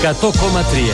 100,3.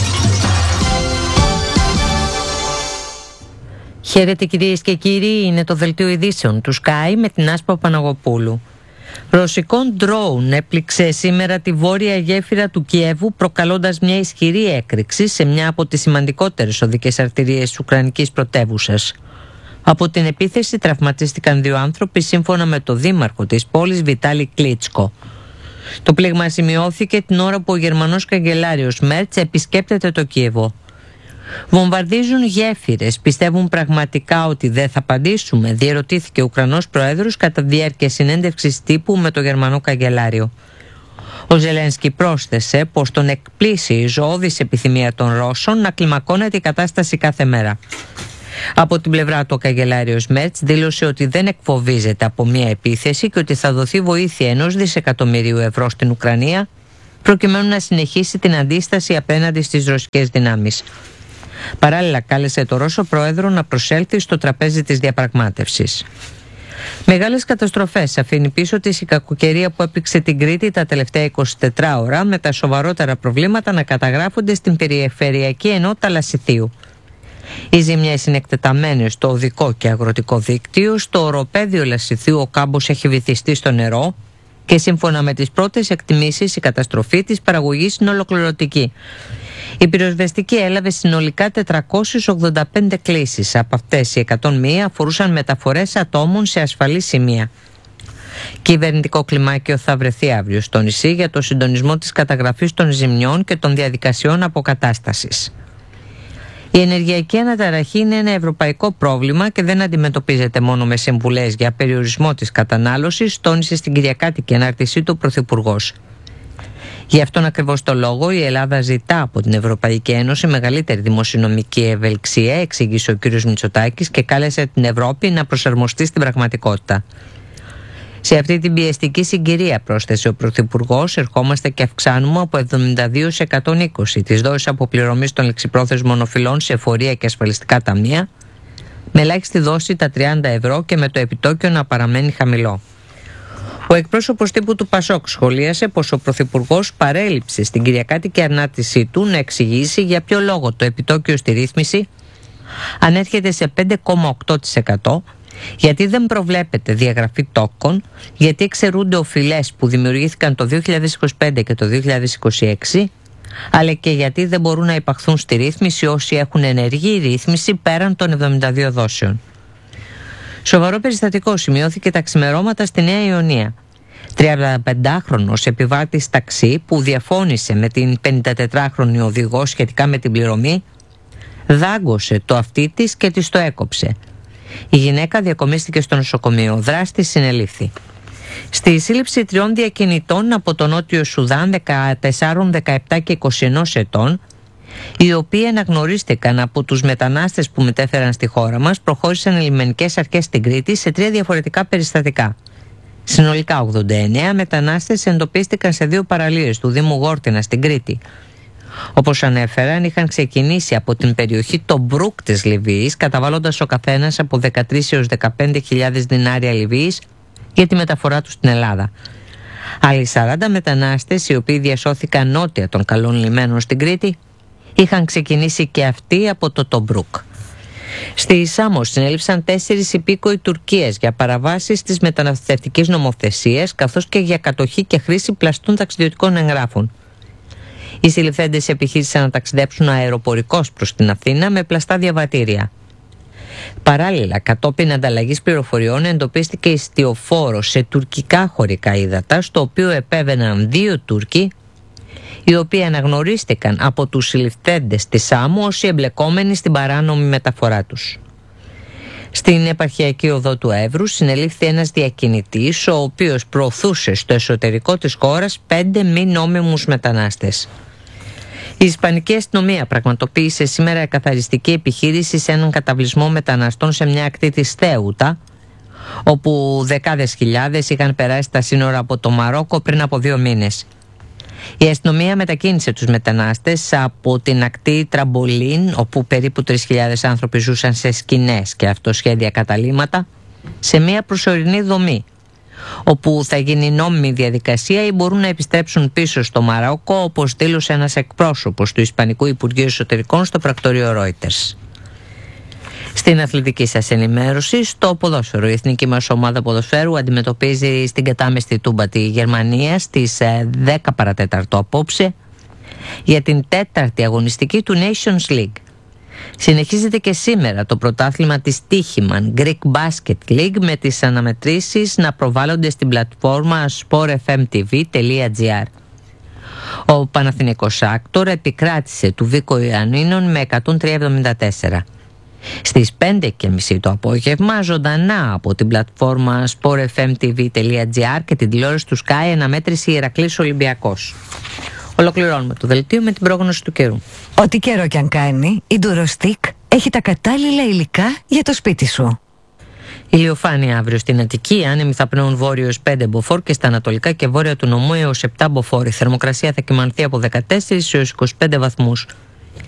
Χαίρετε κυρίες και κύριοι, είναι το δελτίο ειδήσεων του Sky με την Άσπα Παναγοπούλου. Ρωσικό ντρόουν έπληξε σήμερα τη βόρεια γέφυρα του Κιέβου, προκαλώντας μια ισχυρή έκρηξη σε μια από τις σημαντικότερες οδικές αρτηρίες της Ουκρανικής πρωτεύουσας. Από την επίθεση τραυματίστηκαν 2 άνθρωποι, σύμφωνα με το δήμαρχο της πόλης Βιτάλη Κλίτσκο. Το πλήγμα σημειώθηκε την ώρα που ο Γερμανός καγκελάριος Μέρτς επισκέπτεται το Κίεβο. Βομβαρδίζουν γέφυρες, πιστεύουν πραγματικά ότι δεν θα απαντήσουμε? Διερωτήθηκε ο Ουκρανός Πρόεδρος κατά διάρκεια συνέντευξης τύπου με το Γερμανό καγκελάριο. Ο Ζελένσκι πρόσθεσε πως τον εκπλήσει η ζωώδης επιθυμία των Ρώσων να κλιμακώνεται η κατάσταση κάθε μέρα. Από την πλευρά του, ο καγκελάριος Μέρτς δήλωσε ότι δεν εκφοβίζεται από μια επίθεση και ότι θα δοθεί βοήθεια 1 δισεκατομμυρίου ευρώ στην Ουκρανία προκειμένου να συνεχίσει την αντίσταση απέναντι στις ρωσικές δυνάμεις. Παράλληλα, κάλεσε το Ρώσο Πρόεδρο να προσέλθει στο τραπέζι της διαπραγμάτευσης. Μεγάλες καταστροφές αφήνει πίσω της η κακοκαιρία που έπληξε την Κρήτη τα τελευταία 24 ώρα, με τα σοβαρότερα προβλήματα να καταγράφονται στην περιφερειακή ενότητα Λασιθίου. Οι ζημιές είναι εκτεταμένες στο οδικό και αγροτικό δίκτυο. Στο οροπέδιο Λασιθίου ο κάμπος έχει βυθιστεί στο νερό και σύμφωνα με τις πρώτες εκτιμήσεις η καταστροφή της παραγωγής είναι ολοκληρωτική. Η πυροσβεστική έλαβε συνολικά 485 κλήσεις. Από αυτές οι 101 αφορούσαν μεταφορές ατόμων σε ασφαλή σημεία. Κυβερνητικό κλιμάκιο θα βρεθεί αύριο στο νησί για το συντονισμό της καταγραφής των ζημιών και των διαδικασιών αποκατάστασης. Η ενεργειακή αναταραχή είναι ένα ευρωπαϊκό πρόβλημα και δεν αντιμετωπίζεται μόνο με συμβουλές για περιορισμό της κατανάλωσης, τόνισε στην Κυριακάτικη ανάρτησή του ο Πρωθυπουργός. Γι' αυτόν ακριβώς το λόγο η Ελλάδα ζητά από την Ευρωπαϊκή Ένωση μεγαλύτερη δημοσιονομική ευελιξία, εξήγησε ο κ. Μητσοτάκης και κάλεσε την Ευρώπη να προσαρμοστεί στην πραγματικότητα. Σε αυτή την πιεστική συγκυρία, πρόσθεσε ο Πρωθυπουργός, ερχόμαστε και αυξάνουμε από 72 σε 120 τις δόσεις αποπληρωμής των ληξιπρόθεσμων οφειλών σε εφορία και ασφαλιστικά ταμεία, με ελάχιστη δόση τα 30 ευρώ και με το επιτόκιο να παραμένει χαμηλό. Ο εκπρόσωπος τύπου του Πασόκ σχολίασε πως ο Πρωθυπουργός παρέλειψε στην Κυριακάτικη ανάρτησή του να εξηγήσει για ποιο λόγο το επιτόκιο στη ρύθμιση ανέρχεται σε 5,8%, γιατί δεν προβλέπεται διαγραφή τόκων, γιατί εξαιρούνται οφειλές που δημιουργήθηκαν το 2025 και το 2026, αλλά και γιατί δεν μπορούν να υπαχθούν στη ρύθμιση όσοι έχουν ενεργή ρύθμιση πέραν των 72 δόσεων. Σοβαρό περιστατικό σημειώθηκε τα ξημερώματα στη Νέα Ιωνία. 35χρονος επιβάτης ταξί που διαφώνησε με την 54χρονη οδηγό σχετικά με την πληρωμή, δάγκωσε το αυτί της και της το έκοψε. Η γυναίκα διακομίστηκε στο νοσοκομείο. Ο δράστης συνελήφθη. Στη σύλληψη 3 διακινητών από το Νότιο Σουδάν, 14, 17 και 21 ετών, οι οποίοι αναγνωρίστηκαν από τους μετανάστες που μετέφεραν στη χώρα μας, προχώρησαν οι λιμενικές αρχές στην Κρήτη σε 3 διαφορετικά περιστατικά. Συνολικά 89 μετανάστες εντοπίστηκαν σε 2 παραλίες του Δήμου Γόρτινα στην Κρήτη. Όπως ανέφεραν, είχαν ξεκινήσει από την περιοχή Τομπρούκ της Λιβύης, καταβάλλοντας ο καθένας από 13 έως 15.000 δινάρια Λιβύης για τη μεταφορά τους στην Ελλάδα. Άλλοι 40 μετανάστες, οι οποίοι διασώθηκαν νότια των καλών λιμένων στην Κρήτη, είχαν ξεκινήσει και αυτοί από το Τομπρούκ. Στη Σάμος συνέληψαν 4 υπήκοοι Τουρκίας για παραβάσεις της μεταναστευτικής νομοθεσίας, καθώς και για κατοχή και χρήση πλαστών ταξιδιωτικών εγγράφων. Οι συλληφθέντες επιχείρησαν να ταξιδέψουν αεροπορικώς προς την Αθήνα με πλαστά διαβατήρια. Παράλληλα, κατόπιν ανταλλαγής πληροφοριών, εντοπίστηκε ιστιοφόρος σε τουρκικά χωρικά ύδατα, στο οποίο επέβαιναν 2 Τούρκοι, οι οποίοι αναγνωρίστηκαν από τους συλληφθέντες της Σάμου ως οι εμπλεκόμενοι στην παράνομη μεταφορά τους. Στην επαρχιακή οδό του Εύρου συνελήφθη ένας διακινητής, ο οποίος προωθούσε στο εσωτερικό της χώρας 5 μη νόμιμους μετανάστες. Η Ισπανική αστυνομία πραγματοποίησε σήμερα καθαριστική επιχείρηση σε έναν καταβλισμό μεταναστών σε μια ακτή της Θέουτα, όπου δεκάδες χιλιάδες είχαν περάσει τα σύνορα από το Μαρόκο πριν από 2 μήνες. Η αστυνομία μετακίνησε τους μετανάστες από την ακτή Τραμπολίν, όπου περίπου 3.000 άνθρωποι ζούσαν σε σκηνές και αυτοσχέδια καταλύματα, σε μια προσωρινή δομή, όπου θα γίνει νόμιμη διαδικασία ή μπορούν να επιστρέψουν πίσω στο Μαρόκο, όπως δήλωσε ένας εκπρόσωπος του Ισπανικού Υπουργείου Εσωτερικών στο πρακτορείο Reuters. Στην αθλητική σας ενημέρωση, στο ποδόσφαιρο, η εθνική μας ομάδα ποδοσφαίρου αντιμετωπίζει στην κατάμεστη Τούμπα τη Γερμανία στις 10 παρατέταρτο απόψε για την 4η αγωνιστική του Nations League. Συνεχίζεται και σήμερα το πρωτάθλημα της Τύχημαν Greek Basket League, με τις αναμετρήσεις να προβάλλονται στην πλατφόρμα sportfmtv.gr. Ο Παναθηναϊκός Άκτορ επικράτησε του Βίκο Ιωαννίνων με 103-74. Στις 5:30 το απόγευμα, ζωντανά από την πλατφόρμα sportfmtv.gr και την τηλεόραση του Sky, αναμέτρηση Ηρακλής Ολυμπιακός. Ολοκληρώνουμε το δελτίο με την πρόγνωση του καιρού. Ό,τι καιρό κι αν κάνει, η Durostick έχει τα κατάλληλα υλικά για το σπίτι σου. Ηλιοφάνεια αύριο στην Αττική, άνεμοι θα πνέουν βόρειος 5 μποφόρ και στα ανατολικά και βόρεια του νομού έως 7 μποφόρ. Η θερμοκρασία θα κυμανθεί από 14 έως 25 βαθμούς.